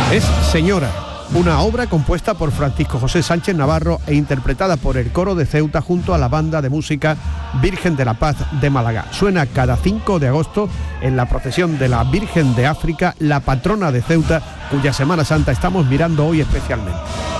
Es Señora, una obra compuesta por Francisco José Sánchez Navarro e interpretada por el Coro de Ceuta junto a la banda de música Virgen de la Paz de Málaga. Suena cada 5 de agosto en la procesión de la Virgen de África, la patrona de Ceuta, cuya Semana Santa estamos mirando hoy especialmente.